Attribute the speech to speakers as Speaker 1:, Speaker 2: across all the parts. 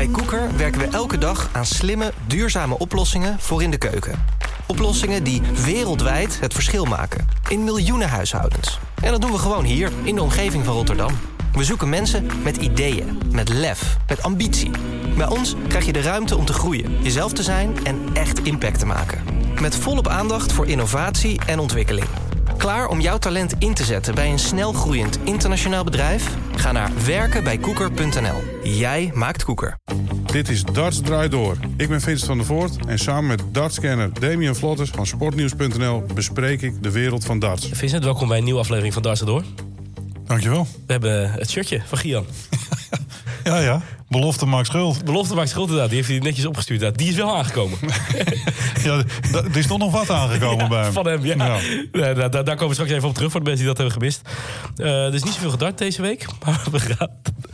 Speaker 1: Bij Koeker werken we elke dag aan slimme, duurzame oplossingen voor in de keuken. Oplossingen die wereldwijd het verschil maken. In miljoenen huishoudens. En dat doen we gewoon hier, in de omgeving van Rotterdam. We zoeken mensen met ideeën, met lef, met ambitie. Bij ons krijg je de ruimte om te groeien, jezelf te zijn en echt impact te maken. Met volop aandacht voor innovatie en ontwikkeling. Klaar om jouw talent in te zetten bij een snel groeiend internationaal bedrijf? Ga naar werkenbijkoeker.nl. Jij maakt Koeker.
Speaker 2: Dit is Darts Draait Door. Ik ben Vincent van der Voort en samen met dartscanner Damian Vlotters van sportnieuws.nl bespreek ik de wereld van darts.
Speaker 3: Vincent, welkom bij een nieuwe aflevering van Darts Door.
Speaker 2: Dankjewel.
Speaker 3: We hebben het shirtje van Gian.
Speaker 4: Ja. Belofte maakt schuld.
Speaker 3: Belofte maakt schuld inderdaad. Die heeft hij netjes opgestuurd. Die is wel aangekomen.
Speaker 4: Ja, er is toch nog wat aangekomen bij hem.
Speaker 3: Van hem, ja. Daar komen we straks even op terug voor de mensen die dat hebben gemist. Er is niet zoveel gedart deze week. Maar we gaan...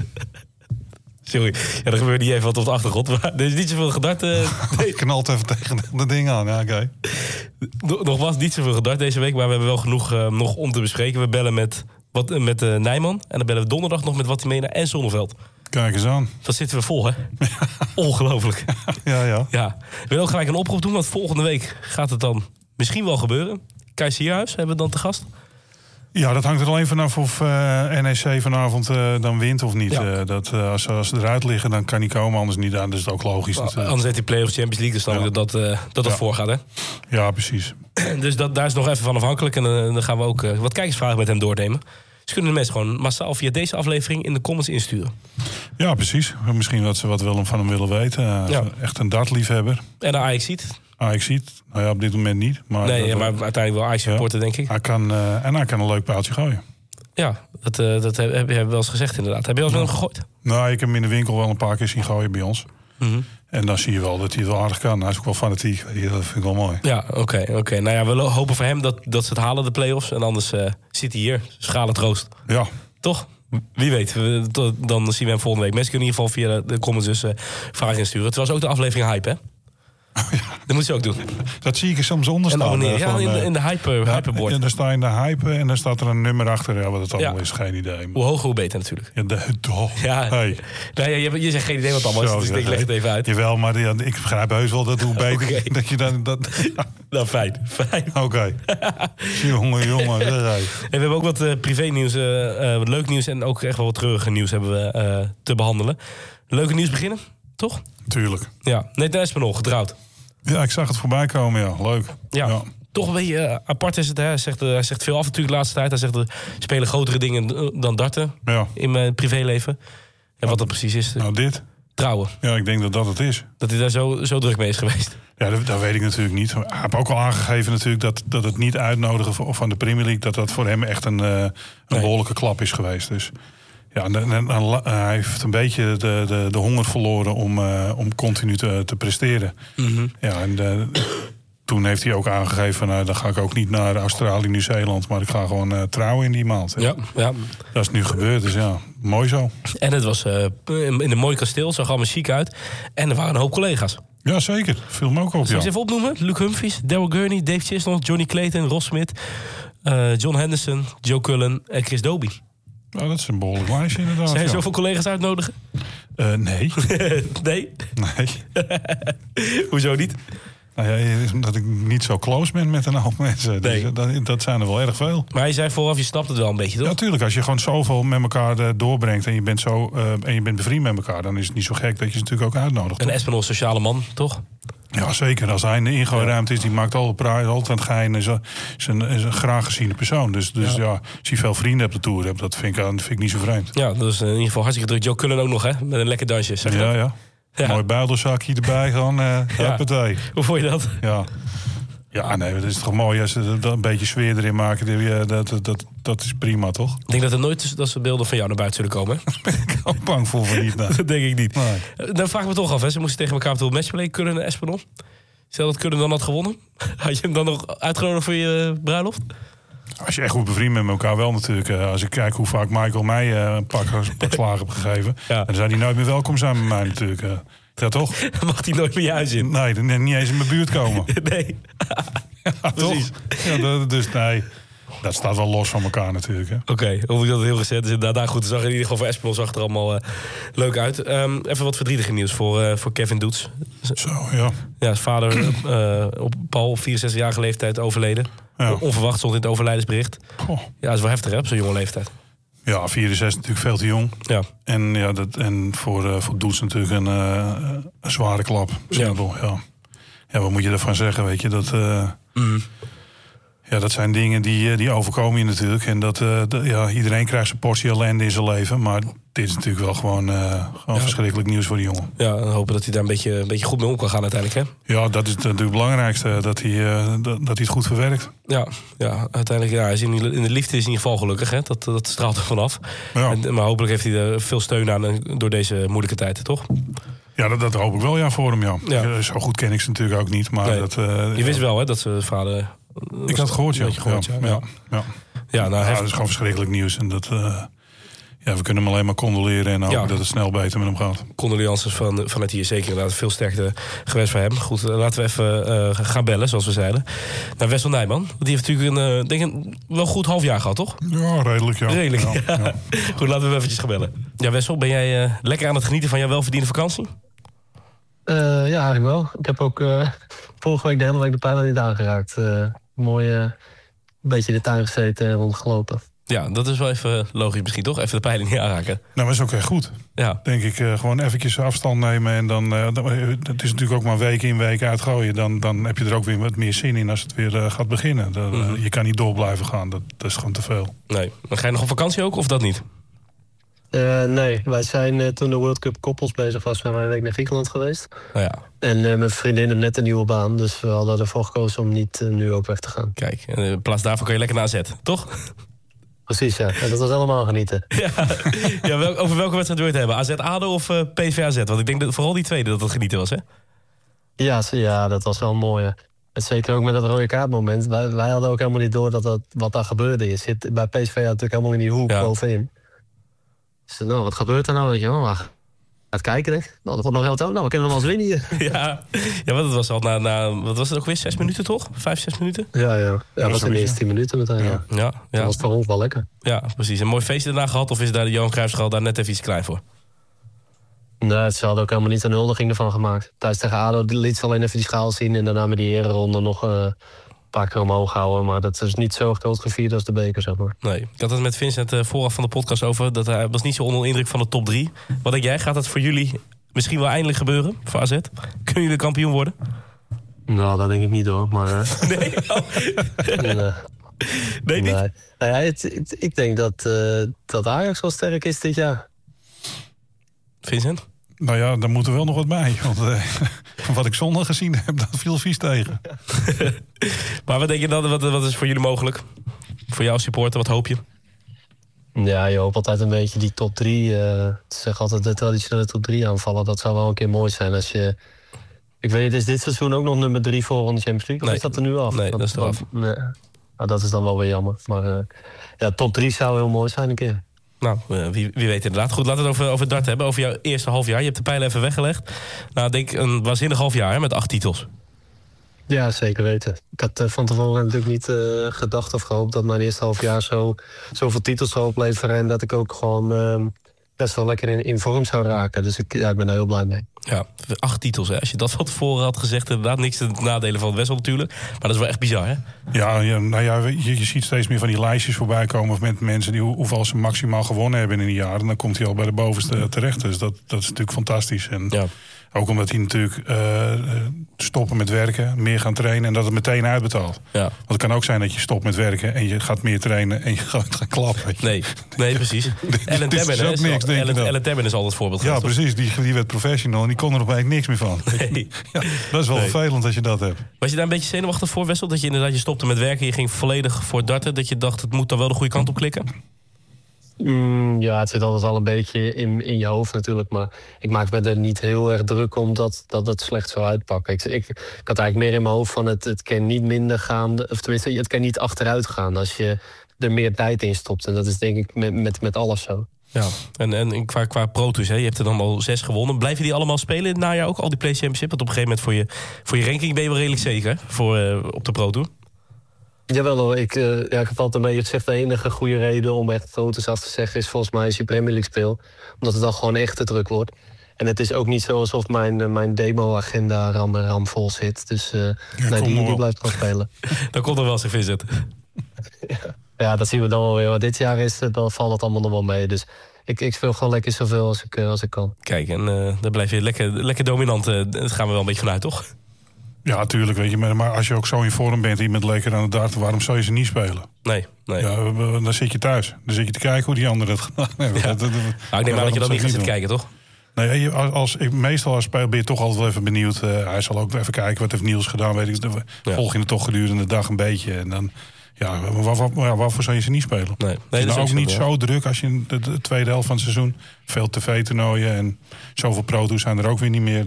Speaker 3: Sorry, er gebeurt niet even wat op de achtergrond. Maar er is niet zoveel gedart.
Speaker 4: Ik knalt even tegen de ding aan. Ja, oké.
Speaker 3: Nogmaals, niet zoveel gedart deze week. Maar we hebben wel genoeg nog om te bespreken. We bellen met Nijman. En dan bellen we donderdag nog met Watimena en Zonneveld.
Speaker 4: Kijk eens aan.
Speaker 3: Dat zitten we vol, hè? Ongelooflijk.
Speaker 4: Ja.
Speaker 3: Ik wil ook gelijk een oproep doen, want volgende week gaat het dan misschien wel gebeuren. Kees Sierhuis hebben we dan te gast.
Speaker 4: Ja, dat hangt er alleen vanaf of NEC vanavond dan wint of niet.
Speaker 3: Ja.
Speaker 4: Als ze eruit liggen, dan kan hij komen. Anders niet. Dan is het ook logisch.
Speaker 3: Anders heeft hij Play-offs Champions League, dus dan dat het voorgaat, hè?
Speaker 4: Ja, precies.
Speaker 3: Dus daar is nog even van afhankelijk. En dan gaan we ook wat kijkersvragen met hem doornemen. Dus kunnen de mensen gewoon massaal via deze aflevering in de comments insturen.
Speaker 4: Ja, precies. Misschien wat ze wat van hem willen weten. Echt een dartliefhebber.
Speaker 3: En de Ajaxiet.
Speaker 4: Ajaxiet? Nou ja, op dit moment niet. Maar
Speaker 3: maar uiteindelijk wel Ajax supporter, denk ik.
Speaker 4: Hij kan een leuk paaltje gooien.
Speaker 3: Ja, dat heb je wel eens gezegd inderdaad. Heb je wel eens met hem gegooid?
Speaker 4: Nou, ik heb hem in de winkel wel een paar keer zien gooien bij ons.
Speaker 3: Mm-hmm.
Speaker 4: En dan zie je wel dat hij het wel aardig kan. Hij is ook wel fanatiek. Dat vind ik wel mooi.
Speaker 3: Ja, oké. Nou ja, we hopen voor hem dat ze het halen, de play-offs. En anders zit hij hier. Schalen troost.
Speaker 4: Ja.
Speaker 3: Toch? Wie weet. Dan zien we hem volgende week. Mensen kunnen in ieder geval via de comments dus vragen insturen. Het was ook de aflevering Hype, hè?
Speaker 4: Oh, ja.
Speaker 3: Dat moet je ook doen.
Speaker 4: Dat zie ik er soms onder staan.
Speaker 3: In de hypeboard.
Speaker 4: En dan sta je in de hype en dan staat er een nummer achter. Ja, wat het allemaal is, geen idee.
Speaker 3: Hoe hoger, hoe beter natuurlijk.
Speaker 4: Ja,
Speaker 3: Hey. Nee, je zegt geen idee wat allemaal is, dus ik leg het even uit.
Speaker 4: Jawel, maar ik begrijp heus wel dat hoe beter.
Speaker 3: Okay.
Speaker 4: Dat je dan...
Speaker 3: Nou, fijn.
Speaker 4: Oké. Jongen.
Speaker 3: En we hebben ook wat privé nieuws, wat leuk nieuws en ook echt wel wat treurige nieuws hebben we te behandelen. Leuke nieuws beginnen, toch?
Speaker 4: Tuurlijk.
Speaker 3: Ja, Nathan Espinol, getrouwd.
Speaker 4: Ja, ik zag het voorbij komen, ja. Leuk.
Speaker 3: Ja. Toch een beetje apart is het, hè. Hij zegt veel af natuurlijk de laatste tijd. Hij zegt er spelen grotere dingen dan darten in mijn privéleven. En wat dat precies is.
Speaker 4: Nou, dit.
Speaker 3: Trouwen.
Speaker 4: Ja, ik denk dat dat het is.
Speaker 3: Dat hij daar zo druk mee is geweest.
Speaker 4: Ja, dat weet ik natuurlijk niet. Hij heeft ook al aangegeven natuurlijk dat het niet uitnodigen van de Premier League... dat voor hem echt een behoorlijke klap is geweest. Dus ja, hij heeft een beetje de honger verloren om continu te presteren. Mm-hmm. Ja, en toen heeft hij ook aangegeven... nou, dan ga ik ook niet naar Australië, Nieuw-Zeeland... maar ik ga gewoon trouwen in die maand.
Speaker 3: Ja.
Speaker 4: Dat is nu gebeurd, dus ja, mooi zo.
Speaker 3: En het was in een mooi kasteel, zag allemaal chic uit. En er waren een hoop collega's.
Speaker 4: Ja, zeker. Viel me ook op,
Speaker 3: Zal ik ze even opnoemen? Luke Humphries, Daryl Gurney, Dave Chisnell, Johnny Clayton, Ross Smith... John Henderson, Joe Cullen en Chris Doby.
Speaker 4: Nou, dat is een behoorlijk lijstje inderdaad.
Speaker 3: Zijn er zoveel collega's uitnodigen?
Speaker 4: Nee.
Speaker 3: Nee?
Speaker 4: Nee.
Speaker 3: Hoezo niet?
Speaker 4: Nou ja, dat ik niet zo close ben met een hoop mensen.
Speaker 3: Nee.
Speaker 4: Dus dat zijn er wel erg veel.
Speaker 3: Maar hij zei vooraf, je snapt het wel een beetje, toch?
Speaker 4: Ja, natuurlijk. Als je gewoon zoveel met elkaar doorbrengt... en je bent bevriend met elkaar... dan is het niet zo gek dat je ze natuurlijk ook uitnodigt.
Speaker 3: Een Espinol sociale man, toch?
Speaker 4: Ja, zeker. Als hij in de ingooiruimte is, die maakt altijd gein. Is een graag geziene persoon. Dus ja, als je veel vrienden op de tour hebt... dat vind ik niet zo vreemd.
Speaker 3: Ja, dat is in ieder geval hartstikke druk. Joe Cullen ook nog, hè? Met een lekker dansje, zeg maar.
Speaker 4: Ja. Mooi buidelzakje erbij, gewoon huppatee.
Speaker 3: Hoe vond je dat?
Speaker 4: Ja, nee, dat is toch mooi als ze een beetje sfeer erin maken. Dat is prima, toch?
Speaker 3: Ik denk dat er nooit dat ze beelden van jou naar buiten zullen komen.
Speaker 4: Daar ben ik ook bang voor niet. Nou.
Speaker 3: Dat denk ik niet.
Speaker 4: Nee.
Speaker 3: Dan vraag ik me toch af, hè. Ze moesten tegen elkaar op het matchplay, Cullen en Espinol. Stel dat Cullen dan had gewonnen. Had je hem dan nog uitgenodigd voor je bruiloft?
Speaker 4: Als je echt goed bevriend bent met elkaar wel natuurlijk. Als ik kijk hoe vaak Michael mij een pak slagen heb gegeven... dan zou hij nooit meer welkom zijn bij mij natuurlijk. Ja, toch?
Speaker 3: Dan mag hij nooit meer je huis in.
Speaker 4: Nee, dan niet eens in mijn buurt komen.
Speaker 3: Nee.
Speaker 4: Ja, precies. Ja, dus nee. Dat staat wel los van elkaar natuurlijk. Hè?
Speaker 3: Oké, of ik dat heel recent is. Inderdaad, goed. Het zag in ieder geval voor Espinol zag er allemaal leuk uit. Even wat verdrietige nieuws voor Kevin Doets.
Speaker 4: Zo, ja.
Speaker 3: Ja, zijn vader op Paul, 64-jarige leeftijd, overleden.
Speaker 4: Ja.
Speaker 3: Onverwacht stond in het overlijdensbericht.
Speaker 4: Goh.
Speaker 3: Ja, dat is wel heftig hè, op zo'n jonge leeftijd.
Speaker 4: Ja, 64 is natuurlijk veel te jong.
Speaker 3: Ja.
Speaker 4: En voor Doets natuurlijk een zware klap. Simpel, ja, wat moet je ervan zeggen, weet je? Dat zijn dingen die overkomen je natuurlijk. En iedereen krijgt zijn portie ellende in zijn leven. Maar dit is natuurlijk wel gewoon verschrikkelijk nieuws voor die jongen.
Speaker 3: Ja, dan hopen dat hij daar een beetje goed mee om kan gaan uiteindelijk, hè?
Speaker 4: Ja, dat is natuurlijk het belangrijkste. Dat hij het goed verwerkt.
Speaker 3: Ja, uiteindelijk hij is in de liefde is in ieder geval gelukkig, hè? Dat straalt er vanaf.
Speaker 4: Ja.
Speaker 3: Maar hopelijk heeft hij er veel steun aan door deze moeilijke tijden, toch?
Speaker 4: Ja, dat hoop ik wel voor hem, ja.
Speaker 3: Ja.
Speaker 4: Zo goed ken ik ze natuurlijk ook niet. Maar
Speaker 3: nee. Je wist wel, hè, dat zijn vader...
Speaker 4: Ik had het gehoord, ja.
Speaker 3: Ja,
Speaker 4: dat is gewoon verschrikkelijk nieuws. En we kunnen hem alleen maar condoleren en hopen dat het snel beter met hem gaat.
Speaker 3: Condolences vanuit hier, zeker inderdaad. Veel sterkte gewenst voor hem. Goed, laten we even gaan bellen, zoals we zeiden. Naar Wessel Nijman. Die heeft natuurlijk een wel goed half jaar gehad, toch?
Speaker 4: Ja, redelijk, ja.
Speaker 3: Redelijk, ja. Goed, laten we hem eventjes gaan bellen. Ja, Wessel, ben jij lekker aan het genieten van jouw welverdiende vakantie?
Speaker 5: Ja, eigenlijk wel. Ik heb ook vorige week de hele week de pijlen niet aangeraakt. Mooi een beetje in de tuin gezeten en rondgelopen.
Speaker 3: Ja, dat is wel even logisch misschien toch? Even de pijlen niet aanraken.
Speaker 4: Nou, dat is ook echt goed.
Speaker 3: Ja.
Speaker 4: Denk ik, gewoon eventjes afstand nemen. En dan, het is natuurlijk ook maar week in, week uit gooien. Dan heb je er ook weer wat meer zin in als het weer gaat beginnen. Je kan niet door blijven gaan. Dat is gewoon te veel.
Speaker 3: Nee. Dan ga je nog op vakantie ook, of dat niet?
Speaker 5: Nee, wij zijn toen de World Cup koppels bezig was, zijn wij een week naar Griekenland geweest.
Speaker 3: Nou ja.
Speaker 5: En mijn vriendin heeft net een nieuwe baan, dus we hadden ervoor gekozen om niet nu ook weg te gaan.
Speaker 3: Kijk, in plaats daarvan kan je lekker naar AZ, toch?
Speaker 5: Precies, ja. En dat was helemaal genieten.
Speaker 3: Over welke wedstrijd wil je het hebben? AZ-ADO of PSV-AZ? Want ik denk dat vooral die tweede dat het genieten was, hè?
Speaker 5: Ja, dat was wel mooi. En zeker ook met dat rode kaartmoment. Wij hadden ook helemaal niet door wat daar gebeurde. Je zit bij PSV natuurlijk helemaal in die hoek bovenin. Dus wat gebeurt er nou? Weet je wel, maar gaat kijken, denk ik. Nou, dat wordt nog heel toon. Nou, we kunnen hem wel eens winnen hier.
Speaker 3: Ja, want het was al na wat was het ook weer? 6 minuten, toch? 5-6 minuten?
Speaker 5: Ja, dat was in de eerste 10 minuten meteen.
Speaker 3: Ja.
Speaker 5: Dat was voor ons wel lekker.
Speaker 3: Ja, precies. Een mooi feest daarna gehad? Of is daar de Johan Cruijffschaal daar net even iets klein voor?
Speaker 5: Nee, ze hadden ook helemaal niet een huldiging ervan gemaakt. Thuis tegen ADO liet ze alleen even die schaal zien. En daarna met die herenronde nog een paar keer omhoog houden. Maar dat is niet zo groot gevierd als de beker, zeg maar.
Speaker 3: Nee, ik had het met Vincent vooraf van de podcast over. Dat hij was niet zo onder indruk van de top 3. Wat denk jij? Gaat dat voor jullie misschien wel eindelijk gebeuren? Voor AZ? Kunnen jullie kampioen worden?
Speaker 5: Nou, dat denk ik niet hoor. Maar,
Speaker 3: nee? Nee, niet?
Speaker 5: Ik denk dat Ajax wel sterk is dit jaar.
Speaker 3: Vincent?
Speaker 4: Nou ja, daar moet er wel nog wat bij. Want wat ik zondag gezien heb, dat viel vies tegen.
Speaker 3: Maar wat denk je dan? Wat is voor jullie mogelijk? Voor jou als supporter, wat hoop je?
Speaker 5: Ja, je hoopt altijd een beetje die top 3. Ze zeggen altijd de traditionele top 3 aanvallen. Dat zou wel een keer mooi zijn als je... Ik weet niet, is dit seizoen ook nog nummer 3 voor in de Champions League? Of is dat er nu af?
Speaker 3: Nee, dat is eraf.
Speaker 5: Nee. Nou, dat is dan wel weer jammer. Maar top 3 zou heel mooi zijn een keer.
Speaker 3: Nou, wie weet inderdaad. Goed, laten we het over dart hebben. Over jouw eerste half jaar. Je hebt de pijlen even weggelegd. Nou, ik denk een waanzinnig half jaar hè, met 8 titels.
Speaker 5: Ja, zeker weten. Ik had van tevoren natuurlijk niet gedacht of gehoopt dat mijn eerste half jaar zoveel titels zou opleveren. En dat ik ook gewoon best wel lekker in vorm zou raken. Dus ik ben daar heel blij mee.
Speaker 3: Ja, 8 titels. Hè. Als je dat van tevoren had gezegd, inderdaad niks te nadelen van Wessel natuurlijk. Maar dat is wel echt bizar, hè?
Speaker 4: Ja, nou ja, je ziet steeds meer van die lijstjes voorbij komen met mensen die hoeveel ze maximaal gewonnen hebben in een jaar. En dan komt hij al bij de bovenste terecht. Dus dat is natuurlijk fantastisch. En
Speaker 3: ja.
Speaker 4: Ook omdat hij natuurlijk stoppen met werken, meer gaan trainen en dat het meteen uitbetaalt.
Speaker 3: Ja.
Speaker 4: Want het kan ook zijn dat je stopt met werken en je gaat meer trainen en je gaat gaan klappen.
Speaker 3: Nee, precies. Ellen Termen is al het voorbeeld.
Speaker 4: Ja, precies. Die werd professional en die kon er opeens niks meer van.
Speaker 3: Nee.
Speaker 4: Ja, dat is wel vervelend als je dat hebt.
Speaker 3: Was je daar een beetje zenuwachtig voor, Wessel? Dat je inderdaad stopte met werken, je ging volledig voor darten. Dat je dacht, het moet dan wel de goede kant op klikken?
Speaker 5: Ja, het zit altijd al een beetje in je hoofd natuurlijk. Maar ik maak me er niet heel erg druk om dat het slecht zou uitpakken. Ik had eigenlijk meer in mijn hoofd van het kan niet minder gaan. Of tenminste, het kan niet achteruit gaan als je er meer tijd in stopt. En dat is denk ik met alles zo. Ja,
Speaker 3: en qua Pro-tours, je hebt er dan al 6 gewonnen. Blijf je die allemaal spelen in het najaar ook, al die Play Championship? Want op een gegeven moment voor je ranking ben je wel redelijk zeker op de Pro-tour.
Speaker 5: Jawel hoor, ik heb altijd een beetje gezegd... de enige goede reden om echt foto's af te zeggen... is volgens mij als je Premier League speelt. Omdat het dan gewoon echt te druk wordt. En het is ook niet zo alsof mijn demo-agenda ramvol zit. Dus die blijft gewoon spelen.
Speaker 3: Dan komt er wel zich Vincent.
Speaker 5: Ja, dat zien we dan wel weer. Maar dit jaar dan valt het allemaal nog wel mee. Dus ik speel gewoon lekker zoveel als ik kan.
Speaker 3: Kijk, en dan blijf je lekker dominant. Dat gaan we wel een beetje vanuit, toch?
Speaker 4: Ja, tuurlijk, weet je. Maar als je ook zo in vorm bent en je bent lekker aan het darten... waarom zou je ze niet spelen?
Speaker 3: Nee.
Speaker 4: Ja, dan zit je thuis. Dan zit je te kijken hoe die anderen het gedaan hebben.
Speaker 3: Ja. Ik neem aan dat je dan niet gaat zitten kijken, toch?
Speaker 4: Nee, meestal als speler ben je toch altijd wel even benieuwd. Hij zal ook even kijken, wat heeft Niels gedaan? Weet ik, volg je het toch gedurende de dag een beetje. En dan, waarvoor zou je ze niet spelen?
Speaker 3: Nee,
Speaker 4: het is ook niet zo druk als je in de tweede helft van het seizoen... veel tv-toernooien en zoveel pro-tours zijn er ook weer niet meer...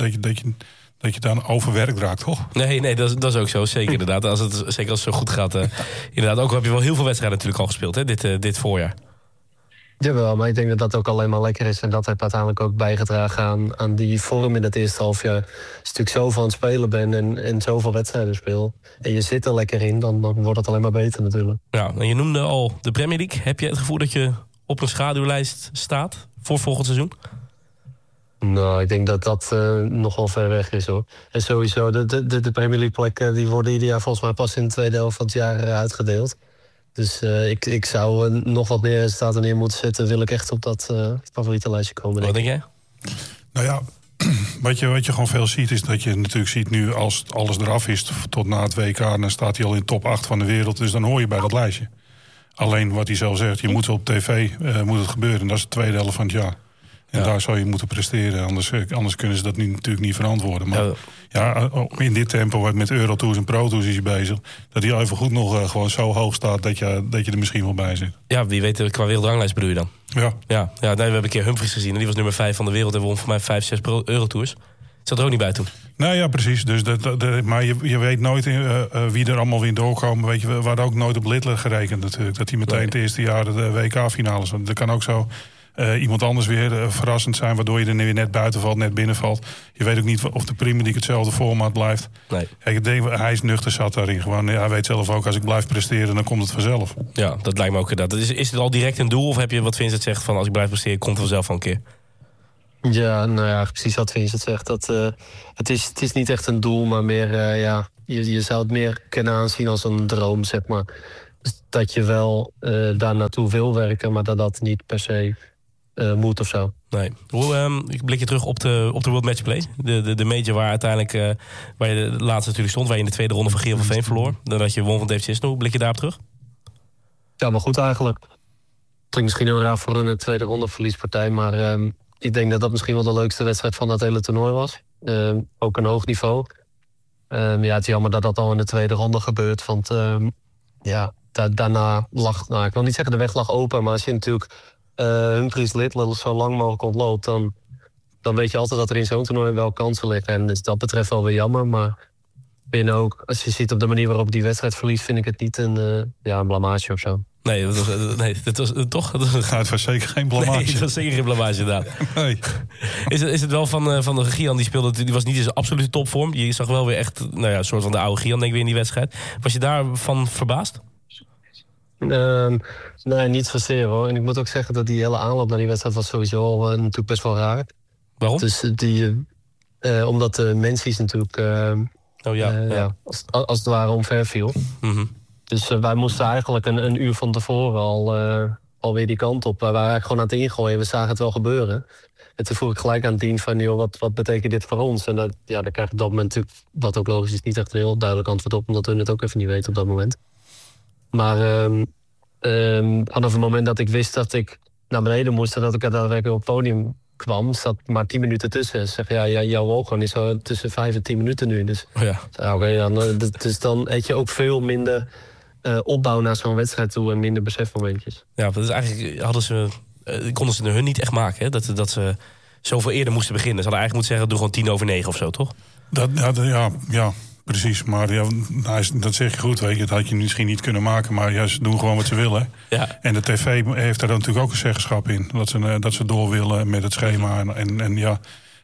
Speaker 4: dat je dan overwerkt raakt, toch?
Speaker 3: Nee, dat is ook zo. Zeker inderdaad. Zeker als het zo goed gaat. Inderdaad, ook heb je wel heel veel wedstrijden natuurlijk al gespeeld, hè, dit voorjaar.
Speaker 5: Jawel, maar ik denk dat dat ook alleen maar lekker is. En dat heeft uiteindelijk ook bijgedragen aan die vorm in het eerste halfjaar. Als je natuurlijk zo van het spelen bent en zoveel wedstrijden speelt... en je zit er lekker in, dan wordt het alleen maar beter natuurlijk.
Speaker 3: Ja, en je noemde al de Premier League. Heb je het gevoel dat je op een schaduwlijst staat voor volgend seizoen?
Speaker 5: Nou, ik denk dat dat nog wel ver weg is, hoor. En sowieso, de Premier League plekken... die worden ieder jaar volgens mij pas in de tweede helft van het jaar uitgedeeld. Dus ik zou nog wat meer resultaten neer moeten zetten... wil ik echt op dat favoriete lijstje komen.
Speaker 3: Wat denk jij?
Speaker 4: Nou ja, wat je gewoon veel ziet... is dat je natuurlijk ziet nu als alles eraf is... tot na het WK, dan staat hij al in de top 8 van de wereld. Dus dan hoor je bij dat lijstje. Alleen wat hij zelf zegt, je moet op tv moet het gebeuren. En dat is de tweede helft van het jaar. En daar zou je moeten presteren. Anders kunnen ze dat nu natuurlijk niet verantwoorden. Maar in dit tempo, wat met Eurotours en Pro Tours is hij bezig... dat hij even goed nog gewoon zo hoog staat dat je er misschien wel bij zit.
Speaker 3: Ja, wie weet, qua wereldranglijst bedoel je dan?
Speaker 4: Ja.
Speaker 3: We hebben een keer Humphries gezien. En die was nummer 5 van de wereld en won voor mij 5, 6 Eurotours. Zat er ook niet bij toen.
Speaker 4: Nou ja, precies. Dus maar je weet nooit wie er allemaal weer doorkomen. Weet je, we hadden ook nooit op Littler gerekend natuurlijk. Dat hij meteen het eerste jaar de WK-finales... dat kan ook zo... iemand anders weer verrassend zijn... waardoor je er weer net buiten valt, net binnen valt. Je weet ook niet of de Premier League hetzelfde format blijft.
Speaker 3: Nee.
Speaker 4: Ik denk, hij is nuchter zat daarin. Gewoon, hij weet zelf ook, als ik blijf presteren, dan komt het vanzelf.
Speaker 3: Ja, dat lijkt me ook inderdaad. Is het al direct een doel? Of heb je wat Vincent zegt van... als ik blijf presteren, komt het vanzelf wel een keer?
Speaker 5: Ja, nou ja, precies wat Vincent zegt. Het is niet echt een doel, maar meer... je zou het meer kunnen aanzien als een droom, zeg maar. Dus dat je wel daar naartoe wil werken... maar dat niet per se... moet of zo.
Speaker 3: Nee. Ik blik je terug op de World Matchplay. De major waar uiteindelijk... waar je de laatste natuurlijk stond... waar je in de tweede ronde van Geel van Veen verloor. Dan dat je won van David Cisno. Hoe blik je daarop terug?
Speaker 5: Ja, maar goed eigenlijk. Het klinkt misschien heel raar voor een tweede ronde verliespartij... maar ik denk dat dat misschien wel de leukste wedstrijd van dat hele toernooi was. Ook een hoog niveau. Het is jammer dat dat al in de tweede ronde gebeurt. Want daarna lag... Nou, ik wil niet zeggen de weg lag open... maar als je natuurlijk... Humphries Littler zo lang mogelijk ontloopt... dan weet je altijd dat er in zo'n toernooi wel kansen liggen. En dus dat betreft wel weer jammer. Maar binnen ook, als je ziet op de manier waarop die wedstrijd verliest... vind ik het niet een blamage of zo.
Speaker 3: Nee, dat was toch...
Speaker 4: Het was zeker geen blamage.
Speaker 3: Nee, dat was zeker geen blamage inderdaad.
Speaker 4: Nee.
Speaker 3: Is het wel van de Gian die speelde... die was niet in zijn absolute topvorm. Je zag wel weer echt een soort van de oude Gian, denk ik weer in die wedstrijd. Was je daarvan verbaasd?
Speaker 5: Nee, niet zozeer hoor. En ik moet ook zeggen dat die hele aanloop naar die wedstrijd was sowieso natuurlijk best wel raar.
Speaker 3: Waarom?
Speaker 5: Dus omdat de Menzies natuurlijk als het ware omver viel.
Speaker 3: Mm-hmm.
Speaker 5: Dus wij moesten eigenlijk een uur van tevoren alweer die kant op. Wij waren eigenlijk gewoon aan het ingooien. We zagen het wel gebeuren. En toen vroeg ik gelijk aan Dien van, joh, wat betekent dit voor ons? En dan krijg je op dat moment natuurlijk, wat ook logisch is, niet echt een heel duidelijk antwoord op. Omdat we het ook even niet weten op dat moment. Maar vanaf het moment dat ik wist dat ik naar beneden moest... en dat ik daadwerkelijk op het podium kwam... zat maar 10 minuten tussen. Ik zeg, jouw ogen is zo tussen 5 en 10 minuten nu. Dus dus dan heb je ook veel minder opbouw naar zo'n wedstrijd toe... en minder besefmomentjes. Ja,
Speaker 3: dat is eigenlijk konden ze hun niet echt maken, hè? Dat ze zoveel eerder moesten beginnen. Ze hadden eigenlijk moeten zeggen, doe gewoon 8:50 of zo, toch?
Speaker 4: Ja. Precies, maar dat zeg je goed, weet je. Dat had je misschien niet kunnen maken, maar ze doen gewoon wat ze willen. Ja. En de tv heeft daar dan natuurlijk ook een zeggenschap in. Dat ze door willen met het schema. En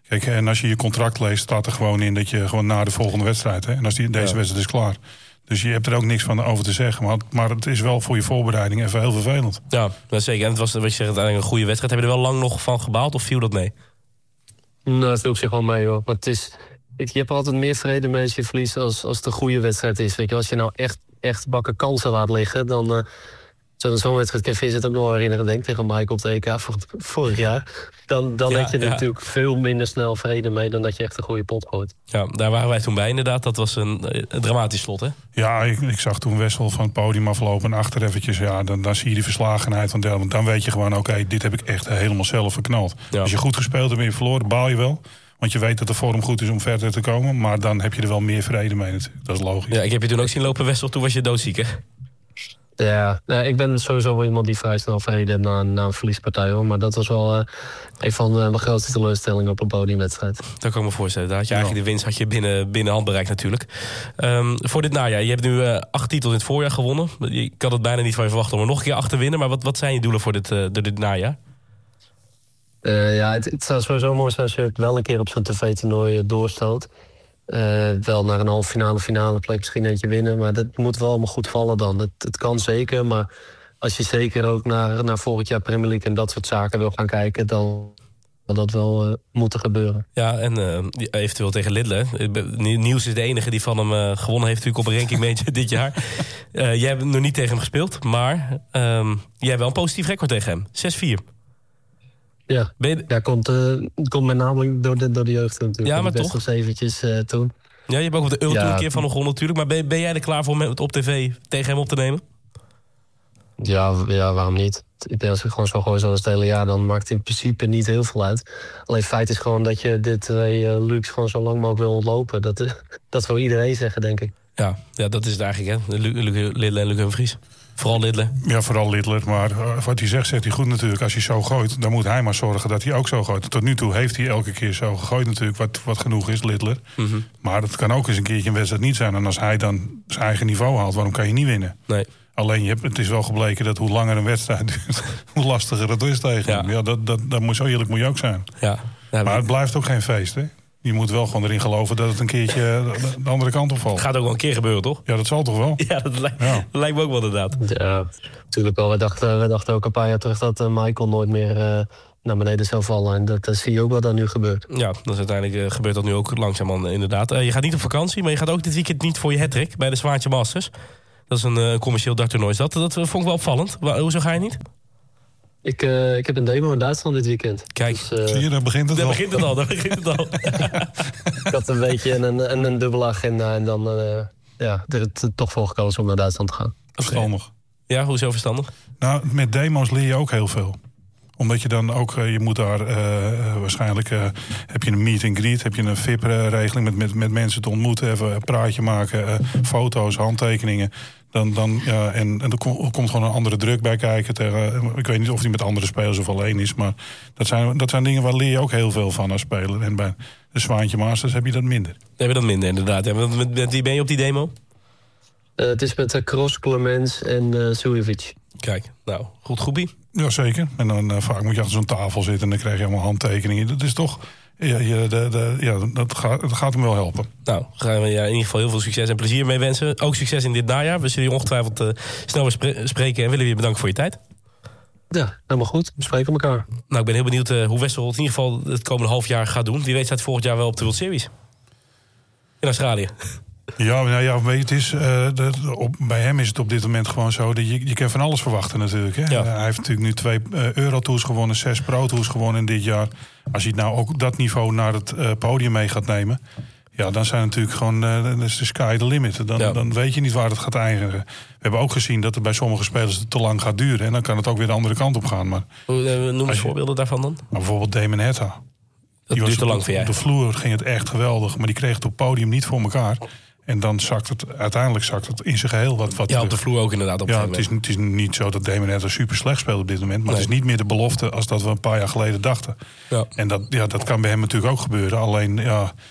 Speaker 4: Kijk, en als je je contract leest, staat er gewoon in dat je gewoon na de volgende wedstrijd... Hè, en als deze wedstrijd is klaar... Dus je hebt er ook niks van over te zeggen. Maar het is wel voor je voorbereiding even heel vervelend.
Speaker 3: Ja, dat zeker. En het was, wat je zegt, uiteindelijk een goede wedstrijd. Heb je er wel lang nog van gebaald of viel dat mee?
Speaker 5: Nou, het viel op zich wel mee, hoor. Maar je hebt er altijd meer vrede mee als je verliest als het een goede wedstrijd is. Weet je, als je nou echt bakken kansen laat liggen, dan... Zo'n wedstrijd kan Vincent ook nog herinneren, denk ik, tegen Mike op de EK vorig jaar. Dan heb je er natuurlijk veel minder snel vrede mee dan dat je echt een goede pot gooit.
Speaker 3: Ja, daar waren wij toen bij inderdaad. Dat was een dramatisch slot, hè?
Speaker 4: Ja, ik zag toen Wessel van het podium aflopen en achter eventjes... Ja, dan zie je die verslagenheid van Del. Want dan weet je gewoon, oké, dit heb ik echt helemaal zelf verknald. Ja. Als je goed gespeeld hebt en je verloren, baal je wel. Want je weet dat de vorm goed is om verder te komen. Maar dan heb je er wel meer vrede mee natuurlijk. Dat is logisch.
Speaker 3: Ja, ik heb je toen ook zien lopen, Wessel. Toen was je doodziek, hè?
Speaker 5: Ja, ik ben sowieso wel iemand die vrij snel vrede heeft na een verliespartij, hoor. Maar dat was wel een van mijn grootste teleurstellingen op een podiumwedstrijd.
Speaker 3: Dat kan ik me voorstellen. Daar had je eigenlijk de winst binnen handbereik natuurlijk. Voor dit najaar, je hebt nu 8 titels in het voorjaar gewonnen. Je kan het bijna niet van je verwachten om er nog een keer 8 te winnen. Maar wat zijn je doelen voor dit najaar?
Speaker 5: Het zou sowieso mooi zijn als je het wel een keer op zo'n tv-toernooi doorstoot. Wel naar een finale plek misschien eentje winnen. Maar dat moet wel allemaal goed vallen dan. Het kan zeker, maar als je zeker ook naar volgend jaar Premier League en dat soort zaken wil gaan kijken, dan zal dat wel moeten gebeuren.
Speaker 3: Ja, en eventueel tegen Lidl. Niels is de enige die van hem gewonnen heeft natuurlijk op een rankingmeetje dit jaar. Jij hebt nog niet tegen hem gespeeld, maar jij hebt wel een positief record tegen hem. 6-4.
Speaker 5: Ja, komt met name door de jeugd natuurlijk.
Speaker 3: Ja, maar
Speaker 5: best nog eventjes toen.
Speaker 3: Ja, je hebt ook op de Euro toen een keer van hem gewonnen natuurlijk. Maar ben jij er klaar voor om het op tv tegen hem op te nemen?
Speaker 5: Ja, waarom niet? Ik denk als ik gewoon zo gooi zoals het hele jaar, dan maakt het in principe niet heel veel uit. Alleen het feit is gewoon dat je dit Lux gewoon zo lang mogelijk wil ontlopen. Dat wil iedereen zeggen, denk ik.
Speaker 3: Ja, dat is het eigenlijk, hè? Lidl en Luc Humphries. Vooral Lidler.
Speaker 4: Ja, vooral Lidler. Maar wat hij zegt hij goed natuurlijk. Als hij zo gooit, dan moet hij maar zorgen dat hij ook zo gooit. Tot nu toe heeft hij elke keer zo gegooid natuurlijk. Wat genoeg is, Lidler. Mm-hmm. Maar dat kan ook eens een keertje een wedstrijd niet zijn. En als hij dan zijn eigen niveau haalt, waarom kan je niet winnen? Nee. Alleen het is wel gebleken dat hoe langer een wedstrijd duurt, hoe lastiger het is tegen hem. Ja, dat zo eerlijk moet je ook zijn. Ja. Maar het blijft ook geen feest, hè? Je moet wel gewoon erin geloven dat het een keertje de andere kant op valt.
Speaker 3: Het gaat ook wel een keer gebeuren, toch?
Speaker 4: Ja, dat zal toch wel?
Speaker 3: Ja, dat lijkt me ook wel inderdaad.
Speaker 5: Ja, natuurlijk wel. We dachten ook een paar jaar terug dat Michael nooit meer naar beneden zou vallen. En dat zie je ook wat er nu gebeurt.
Speaker 3: Ja, dus uiteindelijk gebeurt dat nu ook langzaam inderdaad. Je gaat niet op vakantie, maar je gaat ook dit weekend niet voor je hat-trick bij de Zwaantje Masters. Dat is een commercieel darttoernooi. Dat vond ik wel opvallend. Hoezo ga je niet?
Speaker 5: Ik heb een demo in Duitsland dit weekend.
Speaker 3: Kijk,
Speaker 5: dus,
Speaker 4: zie je, daar begint het al.
Speaker 3: Daar begint het al.
Speaker 5: Ik had een beetje een dubbele agenda en dan er toch voor gekozen om naar Duitsland te gaan.
Speaker 4: Verstandig.
Speaker 3: Ja, hoezo verstandig?
Speaker 4: Nou, met demo's leer je ook heel veel. Omdat je dan ook, je moet daar waarschijnlijk, heb je een meet and greet, heb je een VIP-regeling met mensen te ontmoeten, even een praatje maken, foto's, handtekeningen. En er komt gewoon een andere druk bij kijken. Ik weet niet of die met andere spelers of alleen is, maar dat zijn dingen waar leer je ook heel veel van als speler. En bij de Zwaantje Masters heb je dat minder.
Speaker 3: Heb je dat minder, inderdaad. Ja, met wie ben je op die demo?
Speaker 5: Het is met Kroos, Clemens en Suljovic.
Speaker 3: Kijk, nou, goed groepie.
Speaker 4: Jazeker. En dan vaak moet je achter zo'n tafel zitten en dan krijg je allemaal handtekeningen. Dat is toch... dat gaat hem wel helpen.
Speaker 3: Nou, gaan we in ieder geval heel veel succes en plezier mee wensen. Ook succes in dit najaar. We zullen je ongetwijfeld snel weer spreken en willen je bedanken voor je tijd.
Speaker 5: Ja, helemaal goed. We spreken elkaar.
Speaker 3: Nou, ik ben heel benieuwd hoe Wessel het in ieder geval het komende half jaar gaat doen. Wie weet staat volgend jaar wel op de World Series. In Australië.
Speaker 4: Ja, weet je, het is, bij hem is het op dit moment gewoon zo dat je kan van alles verwachten natuurlijk. Hè?
Speaker 3: Ja.
Speaker 4: Hij heeft natuurlijk nu 2 Eurotours gewonnen, 6 Pro-tours gewonnen in dit jaar. Als hij nou ook dat niveau naar het podium mee gaat nemen, ja, dan zijn natuurlijk gewoon de sky the limit. Dan weet je niet waar het gaat eindigen. We hebben ook gezien dat het bij sommige spelers het te lang gaat duren en dan kan het ook weer de andere kant op gaan. Maar
Speaker 3: noem eens voorbeelden daarvan dan.
Speaker 4: Maar bijvoorbeeld Damon Hetta.
Speaker 3: Dat duurt te lang voor jij.
Speaker 4: Op de vloer ging het echt geweldig, maar die kreeg het op het podium niet voor elkaar. En dan uiteindelijk zakt het in zijn geheel wat
Speaker 3: ja, op de vloer ook inderdaad.
Speaker 4: Het is niet zo dat Damon Hetta super slecht speelt op dit moment. Maar het is niet meer de belofte als dat we een paar jaar geleden dachten. Ja. En dat kan bij hem natuurlijk ook gebeuren. Alleen,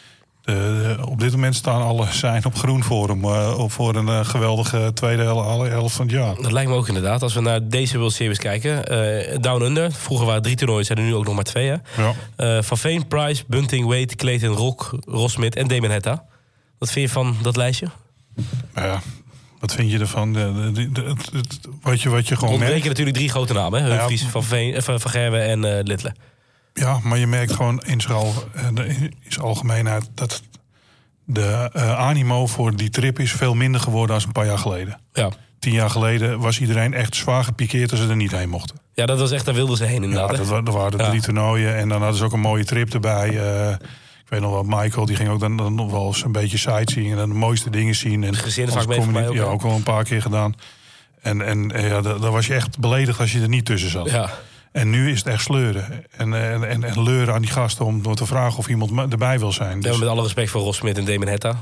Speaker 4: Op dit moment staan alle zijn op groen voor hem. Voor een geweldige tweede helft van het jaar.
Speaker 3: Dat lijkt me ook inderdaad. Als we naar deze World Series kijken. Down Under. Vroeger waren 3 toernooien, zijn er nu ook nog maar 2. Hè?
Speaker 4: Ja.
Speaker 3: Van Veen, Price, Bunting, Wade, Clayton, Rock, Ross Smith en Damon Hetta. Wat vind je van dat lijstje?
Speaker 4: Ja, wat vind je ervan? Wat je gewoon merkt...
Speaker 3: ontbreken natuurlijk 3 grote namen. Hè? Humphries, Van Gerwen en Littler.
Speaker 4: Ja, maar je merkt gewoon in zijn algemeenheid... dat de animo voor die trip is veel minder geworden dan een paar jaar geleden.
Speaker 3: Ja.
Speaker 4: 10 jaar geleden was iedereen echt zwaar gepikeerd als ze er niet heen mochten.
Speaker 3: Ja, dat was echt, daar wilden ze heen inderdaad.
Speaker 4: Ja, dat waren 3 toernooien en dan hadden ze ook een mooie trip erbij. Ik weet nog wel, Michael die ging ook dan nog wel eens een beetje sightseeing en dan de mooiste dingen zien. En
Speaker 3: gezin vaak mee voor mij ook.
Speaker 4: Ja, ook wel een paar keer gedaan. En daar was je echt beledigd als je er niet tussen zat.
Speaker 3: Ja.
Speaker 4: En nu is het echt sleuren. En leuren aan die gasten om te vragen of iemand erbij wil zijn. Dus...
Speaker 3: Ja, met alle respect voor Ross Smith en Damon Hetta.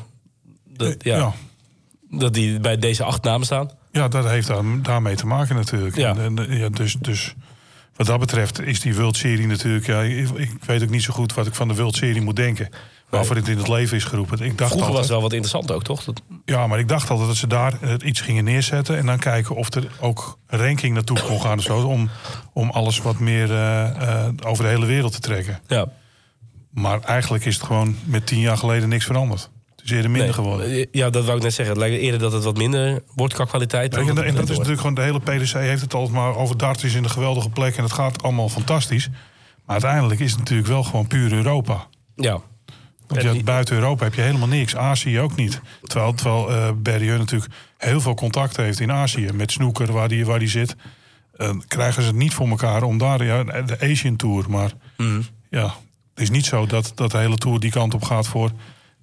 Speaker 3: Dat die bij deze 8 namen staan.
Speaker 4: Ja, dat heeft daarmee te maken natuurlijk.
Speaker 3: Ja.
Speaker 4: Dus wat dat betreft is die World Serie natuurlijk... Ja, ik weet ook niet zo goed wat ik van de World Serie moet denken. Waarvoor het in het leven is geroepen.
Speaker 3: Vroeger was het wel wat interessant ook, toch?
Speaker 4: Ja, maar ik dacht altijd dat ze daar iets gingen neerzetten... en dan kijken of er ook een ranking naartoe kon gaan of zo... om alles wat meer over de hele wereld te trekken.
Speaker 3: Ja.
Speaker 4: Maar eigenlijk is het gewoon met 10 jaar geleden niks veranderd. Het is eerder minder geworden.
Speaker 3: Ja, dat wou ik net zeggen. Het lijkt eerder dat het wat minder wordt qua kwaliteit.
Speaker 4: En dat is natuurlijk gewoon... De hele PDC heeft het altijd maar over darts is in een geweldige plek... en het gaat allemaal fantastisch. Maar uiteindelijk is het natuurlijk wel gewoon puur Europa.
Speaker 3: Ja.
Speaker 4: Want buiten Europa heb je helemaal niks. Azië ook niet. Terwijl Berrieux natuurlijk heel veel contact heeft in Azië. Met Snooker, waar die zit. Krijgen ze het niet voor elkaar om daar... Ja, de Asian Tour, maar... Ja, het is niet zo dat de hele Tour die kant op gaat voor...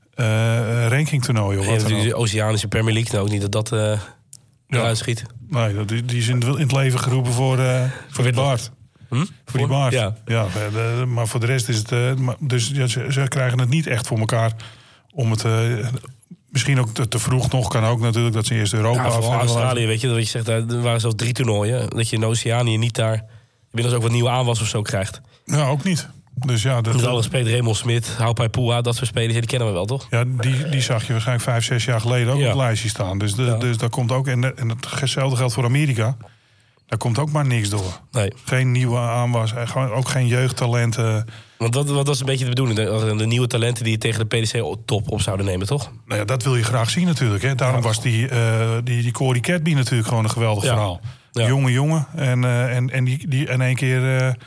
Speaker 4: rankingtoernooien.
Speaker 3: Ja, de Oceanische Premier League, nou ook niet dat eruit schiet.
Speaker 4: Nee, die is in het leven geroepen voor die baard. Voor die baard. Ja, maar voor de rest is het... dus ja, ze krijgen het niet echt voor elkaar om het... misschien ook te vroeg nog, kan ook natuurlijk dat ze eerst Europa...
Speaker 3: Ja, vooral Australië, weet je, dat je zegt, daar waren zelfs 3 toernooien. Dat je in Oceanië niet daar... inmiddels ook wat nieuwe aanwas of zo krijgt.
Speaker 4: Ja, ook niet. Dus ja,
Speaker 3: met alle respect, Raymond Smit, Haupai Pua, dat soort spelers, die kennen we wel, toch?
Speaker 4: Ja, die zag je waarschijnlijk 5-6 jaar geleden ook op het lijstje staan. Dus daar komt ook... En hetzelfde geldt voor Amerika. Daar komt ook maar niks door.
Speaker 3: Nee.
Speaker 4: Geen nieuwe aanwas, ook geen jeugdtalenten.
Speaker 3: Want wat was een beetje de bedoeling? De nieuwe talenten die je tegen de PDC-top op zouden nemen, toch?
Speaker 4: Nou ja, dat wil je graag zien natuurlijk. Hè. Daarom was die Corey Cadby natuurlijk gewoon een geweldig verhaal. Ja. Jonge en die in één keer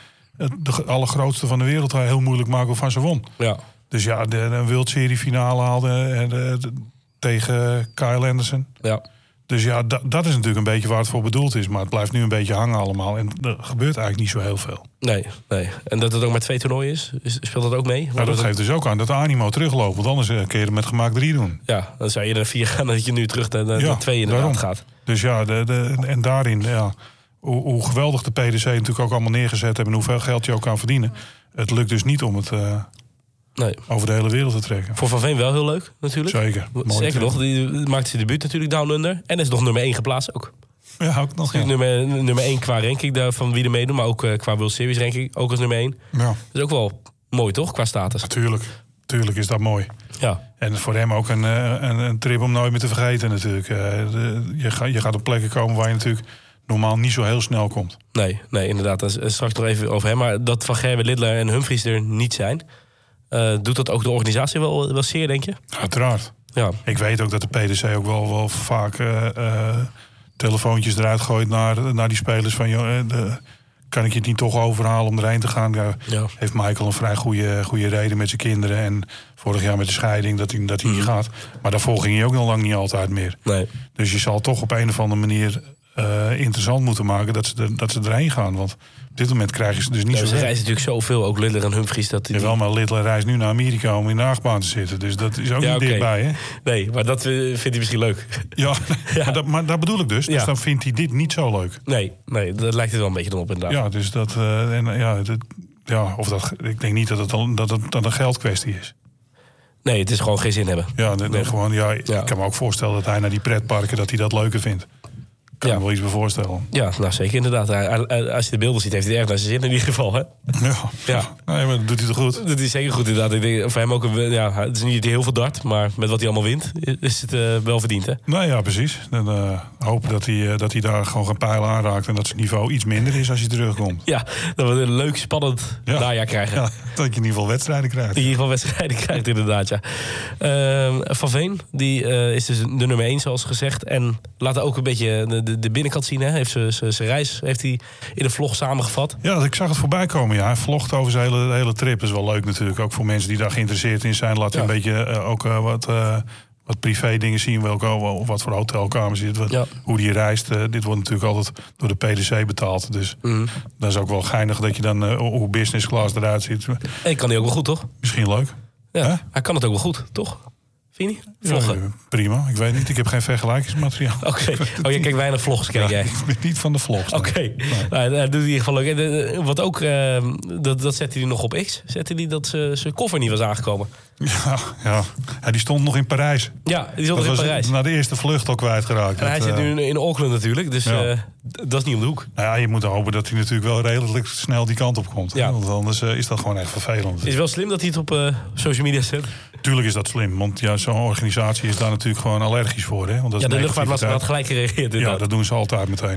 Speaker 4: de allergrootste van de wereld heel moeilijk maken van ze won. Ja. Dus ja, de World Serie finale haalde tegen Kyle Anderson. Ja. Dus ja, dat is natuurlijk een beetje waar het voor bedoeld is. Maar het blijft nu een beetje hangen allemaal. En er gebeurt eigenlijk niet zo heel veel. Nee.
Speaker 3: En dat het ook maar 2 toernooien is? Speelt dat ook mee?
Speaker 4: Nou, dat geeft dus ook aan dat de animo terugloopt. Want anders kun je er met gemaakt 3 doen.
Speaker 3: Ja, dan zou je er 4 gaan dat je nu terug naar 2 inderdaad gaat.
Speaker 4: Dus ja, en daarin... Ja, hoe geweldig de PDC natuurlijk ook allemaal neergezet hebben... en hoeveel geld je ook kan verdienen. Het lukt dus niet om het... over de hele wereld te trekken.
Speaker 3: Voor Van Veen wel heel leuk, natuurlijk.
Speaker 4: Zeker.
Speaker 3: Zeker nog, die maakte zijn debuut natuurlijk Down Under. En is nog nummer 1 geplaatst ook.
Speaker 4: Ja, ook nog.
Speaker 3: Ja. Nummer 1 qua ranking van wie er meedoet, maar ook qua World Series ranking. Ook als nummer 1. Ja. Dat is ook wel mooi, toch, qua status?
Speaker 4: Tuurlijk is dat mooi. Ja. En voor hem ook een trip om nooit meer te vergeten natuurlijk. Je gaat op plekken komen waar je natuurlijk... normaal niet zo heel snel komt.
Speaker 3: Nee, inderdaad. Straks nog even over hem. Maar dat Van Gerwen, Littler en Humphries er niet zijn... doet dat ook de organisatie wel zeer, denk je?
Speaker 4: Uiteraard. Ja. Ik weet ook dat de PDC ook wel vaak telefoontjes eruit gooit naar die spelers van... kan ik je het niet toch overhalen om erheen te gaan? Heeft Michael een vrij goede reden met zijn kinderen... en vorig jaar met de scheiding dat hij niet gaat. Maar daarvoor ging hij ook nog lang niet altijd meer. Nee. Dus je zal toch op een of andere manier... interessant moeten maken dat ze erheen gaan. Want op dit moment krijgen ze dus niet zo...
Speaker 3: Ze reizen natuurlijk zoveel, ook Littler en Humphries.
Speaker 4: Jawel, maar Littler reist nu naar Amerika om in de achtbaan te zitten. Dus dat is ook niet dichtbij, hè?
Speaker 3: Nee, maar dat vindt hij misschien leuk.
Speaker 4: Ja, maar dat bedoel ik dus. Dus dan vindt hij dit niet zo leuk.
Speaker 3: Nee, dat lijkt het wel een beetje op inderdaad.
Speaker 4: Ja, dus ik denk niet dat het een geldkwestie is.
Speaker 3: Nee, het is gewoon geen zin hebben.
Speaker 4: Ja, gewoon, ik kan me ook voorstellen dat hij naar die pretparken... dat hij dat leuker vindt. kan me wel iets bij voorstellen.
Speaker 3: Ja, nou zeker inderdaad. Als je de beelden ziet, heeft hij het erg naar zijn zin in ieder geval. Hè?
Speaker 4: Ja. Nee, maar dat doet hij toch goed?
Speaker 3: Dat doet hij zeker goed inderdaad. Ik denk, voor hem ook het is niet heel veel dart, maar met wat hij allemaal wint, is het wel verdiend. Hè?
Speaker 4: Nou ja, precies. Dan hopen dat hij daar gewoon geen pijl aanraakt en dat zijn niveau iets minder is als hij terugkomt.
Speaker 3: Ja, dat we een leuk, spannend najaar krijgen.
Speaker 4: Ja, dat je in ieder geval wedstrijden krijgt.
Speaker 3: In ieder geval wedstrijden krijgt, inderdaad, ja. Van Veen, die is dus de nummer 1, zoals gezegd. En laat ook een beetje de binnenkant zien. Hè? Heeft zijn reis heeft hij in de vlog samengevat.
Speaker 4: Ja, ik zag het voorbij komen. Ja. Hij vlogt over zijn hele trip. Dat is wel leuk natuurlijk. Ook voor mensen die daar geïnteresseerd in zijn. Laat hij een beetje wat privé dingen zien. Wat voor hotelkamers zit. Hoe die reist. Dit wordt natuurlijk altijd door de PDC betaald. Dus dat is ook wel geinig dat je dan hoe business class eruit ziet.
Speaker 3: En kan hij ook wel goed, toch?
Speaker 4: Misschien leuk.
Speaker 3: Ja, hij kan het ook wel goed, toch? Vind je niet? Vloggen.
Speaker 4: Ja, prima, ik weet niet. Ik heb geen vergelijkingsmateriaal.
Speaker 3: Oké. Oh, je kijkt weinig vlogs, kijk jij.
Speaker 4: Ik ben niet van de vlogs.
Speaker 3: Oké. Nou, dat doet hij in ieder geval leuk. En wat ook, dat zette hij nog op X. Zette hij dat zijn koffer niet was aangekomen.
Speaker 4: Ja, die stond nog in Parijs.
Speaker 3: Ja, die stond nog in Parijs.
Speaker 4: Na de eerste vlucht al kwijtgeraakt.
Speaker 3: En hij zit nu in Auckland natuurlijk, dus dat is niet om de hoek.
Speaker 4: Nou ja, je moet hopen dat hij natuurlijk wel redelijk snel die kant op komt.
Speaker 3: Ja.
Speaker 4: Want anders is dat gewoon echt vervelend.
Speaker 3: Het is wel slim dat hij het op social media zet.
Speaker 4: Tuurlijk is dat slim, want zo'n organisatie is daar natuurlijk gewoon allergisch voor. Hè? Want dat is
Speaker 3: de luchtvaartmaatschappij had gelijk gereageerd.
Speaker 4: Ja, dat doen ze altijd meteen.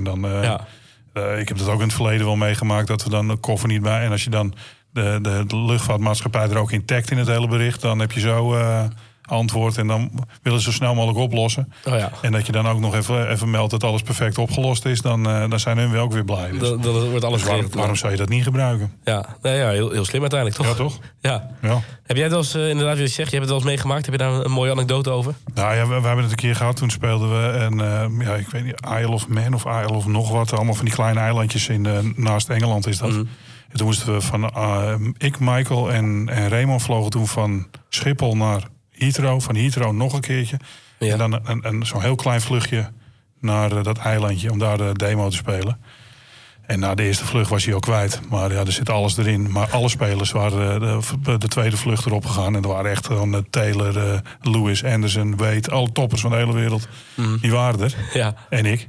Speaker 4: Ik heb dat ook in het verleden wel meegemaakt, dat we dan de koffer niet bij. En als je dan de luchtvaartmaatschappij er ook in tagt in het hele bericht, dan heb je zo antwoord en dan willen ze zo snel mogelijk oplossen.
Speaker 3: Oh ja.
Speaker 4: En dat je dan ook nog even meldt dat alles perfect opgelost is, dan zijn hun wel ook weer blij. Dus.
Speaker 3: Dan wordt alles geregeld.
Speaker 4: Waarom zou je dat niet gebruiken?
Speaker 3: Ja, heel slim uiteindelijk, toch?
Speaker 4: Ja, toch?
Speaker 3: Ja. Heb jij het wel eens, inderdaad, wat je zegt, je hebt het wel eens meegemaakt? Heb je daar een mooie anekdote over?
Speaker 4: Nou ja, we hebben het een keer gehad. Toen speelden we ik weet niet, Isle of Man of Isle of nog wat. Allemaal van die kleine eilandjes naast Engeland is dat. En toen moesten we ik, Michael en Raymond vlogen toen van Schiphol naar Heathrow. Van Heathrow nog een keertje. Ja. En dan zo'n heel klein vluchtje naar dat eilandje om daar de demo te spelen. En na de eerste vlucht was hij ook kwijt. Maar ja, er zit alles erin. Maar alle spelers waren de tweede vlucht erop gegaan. En er waren echt gewoon Taylor, Lewis, Anderson, Wade. Alle toppers van de hele wereld. Die waren er. Ja. En ik.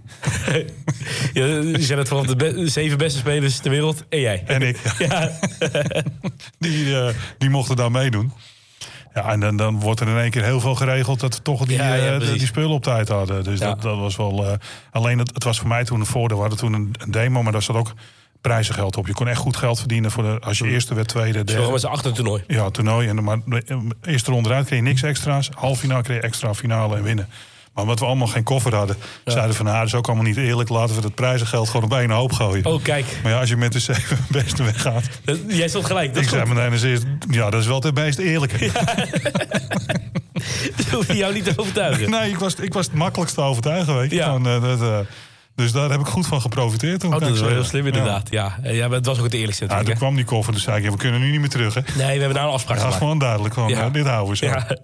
Speaker 3: Je zei het vanaf de 7 beste spelers ter wereld. En jij.
Speaker 4: En ik. Ja. Die mochten daar meedoen. Ja, en dan wordt er in één keer heel veel geregeld dat we toch die spullen op tijd hadden. Dus dat was wel... alleen het was voor mij toen een voordeel. We hadden toen een demo, maar daar zat ook prijzengeld op. Je kon echt goed geld verdienen als je eerste werd, tweede, derde.
Speaker 3: Zo was het achter een toernooi.
Speaker 4: Ja, toernooi. Maar eerste ronde eruit kreeg je niks extra's. Halffinale kreeg je extra, finale en winnen. Maar omdat we allemaal geen koffer hadden, zeiden van... dat is ook allemaal niet eerlijk, laten we het prijzengeld gewoon op één hoop gooien.
Speaker 3: Oh, kijk.
Speaker 4: Maar ja, als je met de 7 beste weggaat...
Speaker 3: Jij stond gelijk,
Speaker 4: ik zei meteen als eerst, dat is wel het meest eerlijke.
Speaker 3: Ja. Dat hoef je jou niet te overtuigen.
Speaker 4: Nee, ik was het makkelijkst te overtuigen, weet je. Dus daar heb ik goed van geprofiteerd.
Speaker 3: Dat is wel heel slim inderdaad. Ja, maar het was ook het eerlijkste natuurlijk.
Speaker 4: Toen kwam die koffer, dus zei ik, we kunnen nu niet meer terug. Hè?
Speaker 3: Nee, we hebben daar een afspraak
Speaker 4: gemaakt. Ja, gewoon duidelijk. Dit houden we zo.
Speaker 3: Ja.